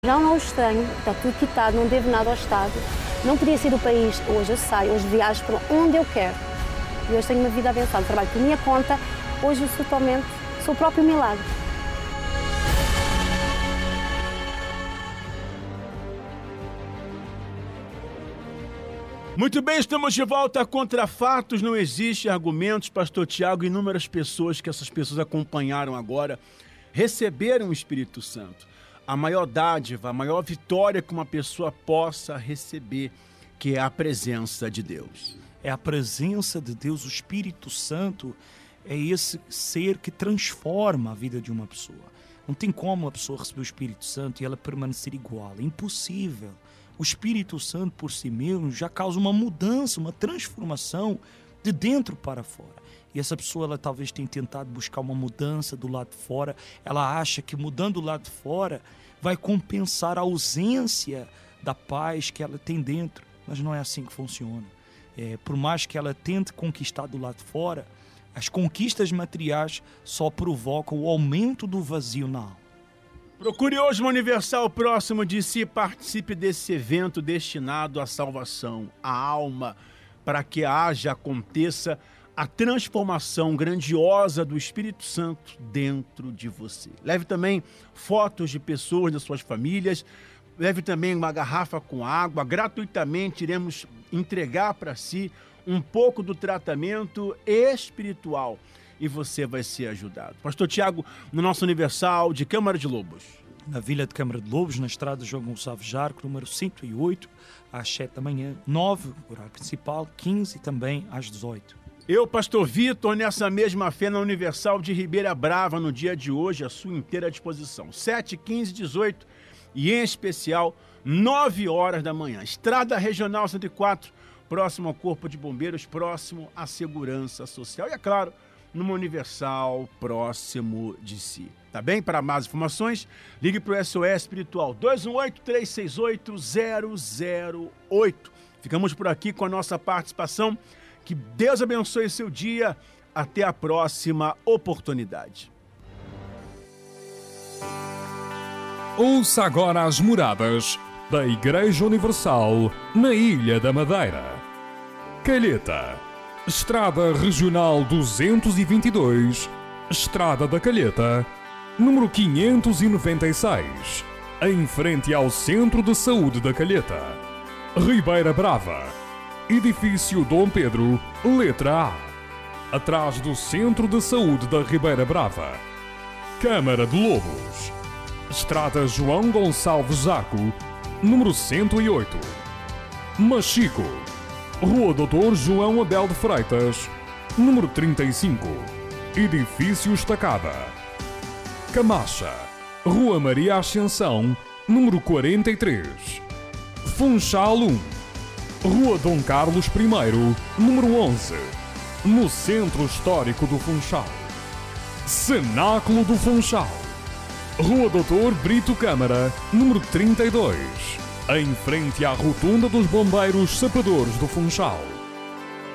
Já não estranho, está tudo quitado, não devo nada ao Estado. Não podia sair do país, hoje eu saio, hoje viajo para onde eu quero. E hoje tenho uma vida abençoada, trabalho por minha conta, hoje eu sou o próprio milagre. Muito bem, estamos de volta. Contra fatos não existe argumentos. Pastor Tiago, inúmeras pessoas que essas pessoas acompanharam agora receberam o Espírito Santo. A maior dádiva, a maior vitória que uma pessoa possa receber, que é a presença de Deus. É a presença de Deus, o Espírito Santo é esse ser que transforma a vida de uma pessoa. Não tem como a pessoa receber o Espírito Santo e ela permanecer igual, é impossível. O Espírito Santo por si mesmo já causa uma mudança, uma transformação de dentro para fora. E essa pessoa, ela talvez tenha tentado buscar uma mudança do lado de fora. Ela acha que mudando do lado de fora vai compensar a ausência da paz que ela tem dentro. Mas não é assim que funciona. Por mais que ela tente conquistar do lado de fora, as conquistas materiais só provocam o aumento do vazio na alma. Procure hoje uma Universal próximo de si, participe desse evento destinado à salvação, à alma, para que aconteça a transformação grandiosa do Espírito Santo dentro de você. Leve também fotos de pessoas das suas famílias, leve também uma garrafa com água, gratuitamente iremos entregar para si um pouco do tratamento espiritual e você vai ser ajudado. Pastor Tiago, no nosso Universal de Câmara de Lobos. Na Vila de Câmara de Lobos, na estrada João Gonçalves Jarco, número 108, às 7 da manhã, 9, horário principal, 15 também às 18. Eu, Pastor Vitor, nessa mesma fé na Universal de Ribeira Brava, no dia de hoje, à sua inteira disposição. 7, 15, 18 e, em especial, 9 horas da manhã. Estrada Regional 104, próximo ao Corpo de Bombeiros, próximo à Segurança Social. E, é claro, numa Universal próximo de si. Tá bem? Para mais informações, ligue para o SOS Espiritual 218-368-008. Ficamos por aqui com a nossa participação. Que Deus abençoe seu dia. Até a próxima oportunidade. Ouça agora as moradas da Igreja Universal na Ilha da Madeira. Calheta, Estrada Regional 222, Estrada da Calheta, número 596, em frente ao Centro de Saúde da Calheta. Ribeira Brava, Edifício Dom Pedro, letra A, atrás do Centro de Saúde da Ribeira Brava. Câmara de Lobos, Estrada João Gonçalves Jarco, número 108. Machico, Rua Doutor João Abel de Freitas, número 35, Edifício Estacada. Camacha, Rua Maria Ascensão, número 43. Funchal 1, Rua Dom Carlos I, número 11, no Centro Histórico do Funchal. Cenáculo do Funchal, Rua Doutor Brito Câmara, número 32, em frente à Rotunda dos Bombeiros Sapadores do Funchal.